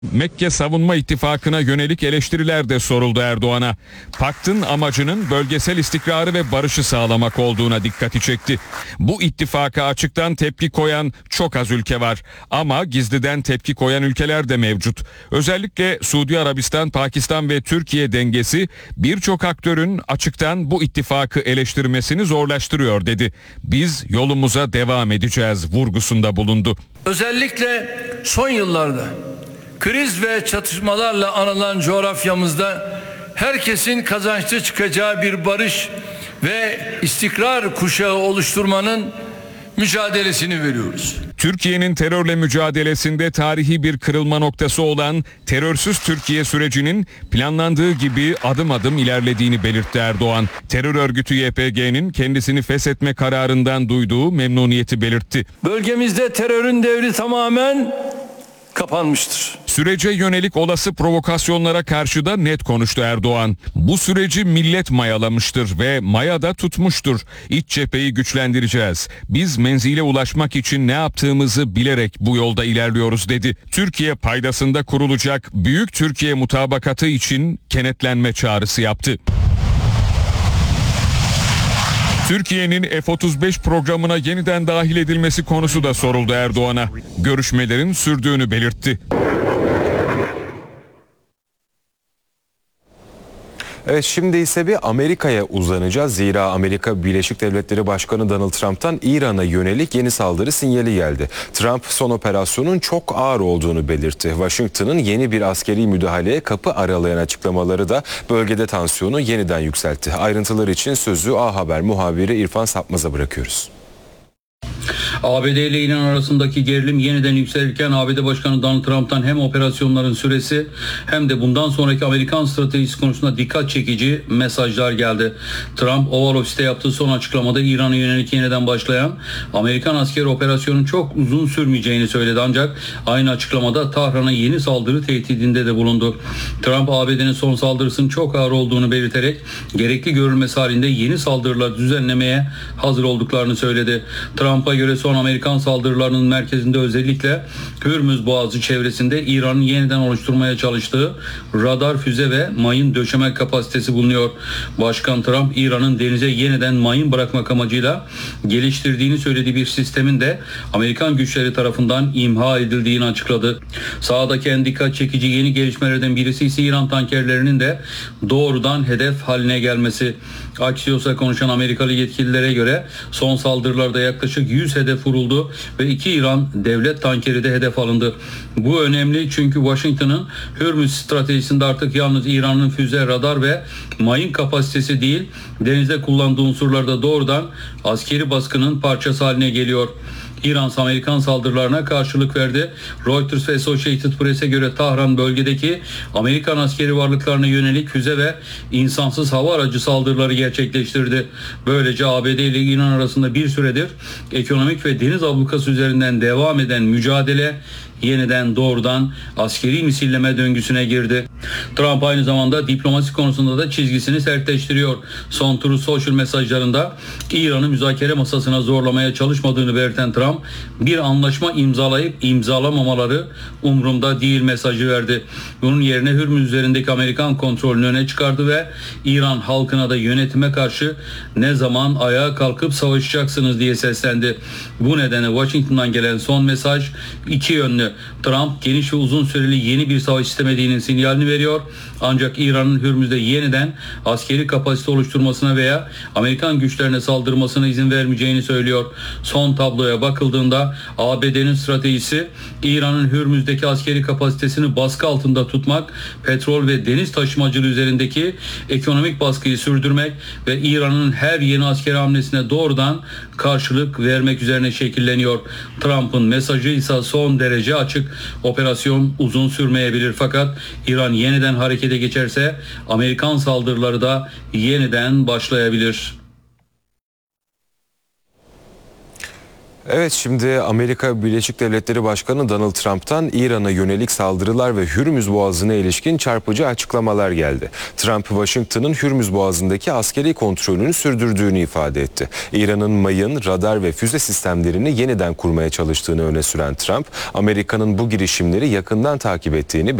Mekke Savunma İttifakı'na yönelik eleştiriler de soruldu Erdoğan'a. Paktın amacının bölgesel istikrarı ve barışı sağlamak olduğuna dikkati çekti. Bu ittifaka açıktan tepki koyan çok az ülke var ama gizliden tepki koyan ülkeler de mevcut. Özellikle Suudi Arabistan, Pakistan ve Türkiye dengesi birçok aktörün açıktan bu ittifakı eleştirmesini zorlaştırıyor dedi. Biz yolumuza devam edeceğiz vurgusunda bulundu. Özellikle son yıllarda kriz ve çatışmalarla anılan coğrafyamızda herkesin kazançlı çıkacağı bir barış ve istikrar kuşağı oluşturmanın mücadelesini veriyoruz. Türkiye'nin terörle mücadelesinde tarihi bir kırılma noktası olan terörsüz Türkiye sürecinin planlandığı gibi adım adım ilerlediğini belirtti Erdoğan. Terör örgütü YPG'nin kendisini feshetme kararından duyduğu memnuniyeti belirtti. Bölgemizde terörün devri tamamen kapanmıştır. Sürece yönelik olası provokasyonlara karşı da net konuştu Erdoğan. Bu süreci millet mayalamıştır ve mayada tutmuştur. İç cepheyi güçlendireceğiz. Biz menzile ulaşmak için ne yaptığımızı bilerek bu yolda ilerliyoruz dedi. Türkiye paydasında kurulacak Büyük Türkiye mutabakatı için kenetlenme çağrısı yaptı. Türkiye'nin F-35 programına yeniden dahil edilmesi konusu da soruldu Erdoğan'a. Görüşmelerin sürdüğünü belirtti. Evet, şimdi ise bir Amerika'ya uzanacağız. Zira Amerika Birleşik Devletleri Başkanı Donald Trump'tan İran'a yönelik yeni saldırı sinyali geldi. Trump son operasyonun çok ağır olduğunu belirtti. Washington'ın yeni bir askeri müdahaleye kapı aralayan açıklamaları da bölgede tansiyonu yeniden yükseltti. Ayrıntılar için sözü A Haber muhabiri İrfan Sapmaz'a bırakıyoruz. ABD ile İran arasındaki gerilim yeniden yükselirken ABD Başkanı Donald Trump'tan hem operasyonların süresi hem de bundan sonraki Amerikan stratejisi konusunda dikkat çekici mesajlar geldi. Trump Oval Office'te yaptığı son açıklamada İran'a yönelik yeniden başlayan Amerikan askeri operasyonun çok uzun sürmeyeceğini söyledi, ancak aynı açıklamada Tahran'a yeni saldırı tehdidinde de bulundu. Trump ABD'nin son saldırısının çok ağır olduğunu belirterek gerekli görülmesi halinde yeni saldırılar düzenlemeye hazır olduklarını söyledi. Trump'a göre son Amerikan saldırılarının merkezinde özellikle Hürmüz Boğazı çevresinde İran'ın yeniden oluşturmaya çalıştığı radar, füze ve mayın döşeme kapasitesi bulunuyor. Başkan Trump, İran'ın denize yeniden mayın bırakmak amacıyla geliştirdiğini söylediği bir sistemin de Amerikan güçleri tarafından imha edildiğini açıkladı. Sahadaki en dikkat çekici yeni gelişmelerden birisi ise İran tankerlerinin de doğrudan hedef haline gelmesi. Axios'a konuşan Amerikalı yetkililere göre son saldırılarda yaklaşık 100 hedef vuruldu ve 2 İran devlet tankeri de hedef alındı. Bu önemli çünkü Washington'ın Hürmüz stratejisinde artık yalnız İran'ın füze, radar ve mayın kapasitesi değil, denizde kullandığı unsurlar da doğrudan askeri baskının parçası haline geliyor. İran Amerikan saldırılarına karşılık verdi. Reuters ve Associated Press'e göre Tahran bölgedeki Amerikan askeri varlıklarına yönelik füze ve insansız hava aracı saldırıları gerçekleştirdi. Böylece ABD ile İran arasında bir süredir ekonomik ve deniz ablukası üzerinden devam eden mücadele yeniden doğrudan askeri misilleme döngüsüne girdi. Trump aynı zamanda diplomasi konusunda da çizgisini sertleştiriyor. Son Truth Social mesajlarında İran'ı müzakere masasına zorlamaya çalışmadığını belirten Trump, bir anlaşma imzalayıp imzalamamaları umurumda değil mesajı verdi. Bunun yerine Hürmüz üzerindeki Amerikan kontrolünü öne çıkardı ve İran halkına da yönetime karşı ne zaman ayağa kalkıp savaşacaksınız diye seslendi. Bu nedenle Washington'dan gelen son mesaj iki yönlü. Trump geniş ve uzun süreli yeni bir savaş istemediğinin sinyalini veriyor. Ancak İran'ın Hürmüz'de yeniden askeri kapasite oluşturmasına veya Amerikan güçlerine saldırmasına izin vermeyeceğini söylüyor. Son tabloya bakıldığında ABD'nin stratejisi İran'ın Hürmüz'deki askeri kapasitesini baskı altında tutmak, petrol ve deniz taşımacılığı üzerindeki ekonomik baskıyı sürdürmek ve İran'ın her yeni askeri hamlesine doğrudan karşılık vermek üzerine şekilleniyor. Trump'ın mesajı ise son derece açık. Operasyon uzun sürmeyebilir fakat İran yeniden harekete geçerse Amerikan saldırıları da yeniden başlayabilir. Evet, şimdi Amerika Birleşik Devletleri Başkanı Donald Trump'tan İran'a yönelik saldırılar ve Hürmüz Boğazı'na ilişkin çarpıcı açıklamalar geldi. Trump, Washington'ın Hürmüz Boğazı'ndaki askeri kontrolünü sürdürdüğünü ifade etti. İran'ın mayın, radar ve füze sistemlerini yeniden kurmaya çalıştığını öne süren Trump, Amerika'nın bu girişimleri yakından takip ettiğini